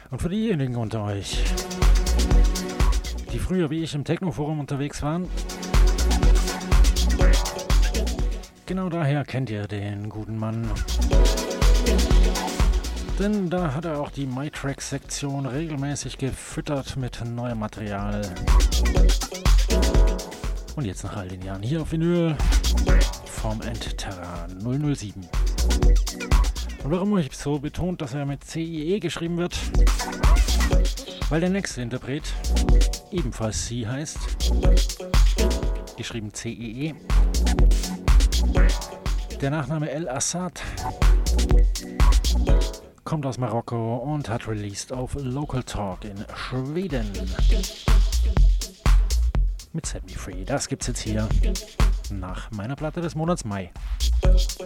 Und für diejenigen unter euch, die früher wie ich im Techno-Forum unterwegs waren, genau daher kennt ihr den guten Mann. Denn da hat er auch die MyTrack-Sektion regelmäßig gefüttert mit neuem Material. Und jetzt nach all den Jahren hier auf Vinyl Form and Terra 007. Und warum habe ich so betont, dass er mit CIE geschrieben wird? Weil der nächste Interpret ebenfalls C heißt, geschrieben CEE. Der Nachname El Assad kommt aus Marokko und hat released auf Local Talk in Schweden. Mit Set Me Free. Das gibt's jetzt hier nach meiner Platte des Monats Mai.